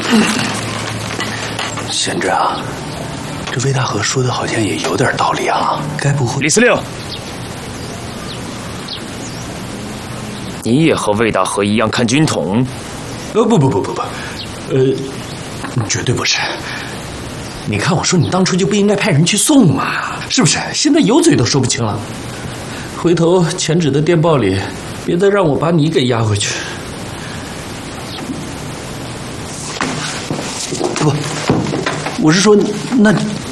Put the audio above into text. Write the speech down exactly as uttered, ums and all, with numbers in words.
贤侄啊，这魏大河说的好像也有点道理啊，该不会…… 李司令，你也和魏大河一样看军统？ 呃，不不不不不，呃，绝对不是。你看我说你当初就不应该派人去送嘛，是不是？现在有嘴都说不清了。回头前指的电报里，别再让我把你给压回去。不，我是说，那